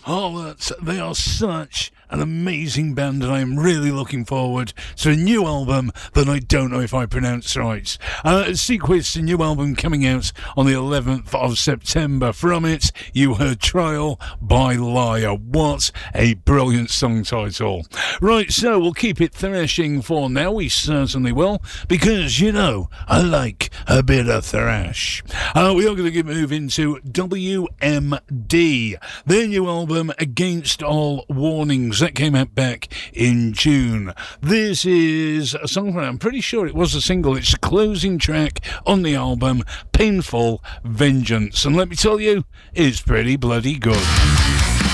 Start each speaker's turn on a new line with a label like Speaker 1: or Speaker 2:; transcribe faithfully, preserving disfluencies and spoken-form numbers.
Speaker 1: Harlots, they are such an amazing band, and I am really looking forward to a new album that I don't know if I pronounced right. Uh, Sequist, a new album coming out on the eleventh of September. From it, you heard Trial by Liar. What a brilliant song title. Right, so we'll keep it thrashing for now. We certainly will, because, you know, I like a bit of thrash. Uh, we are going to move into W M D, their new album, Against All Warnings. That came out back in June. This is a song, I'm pretty sure it was a single. It's the closing track on the album, Painful Vengeance. And let me tell you, it's pretty bloody good.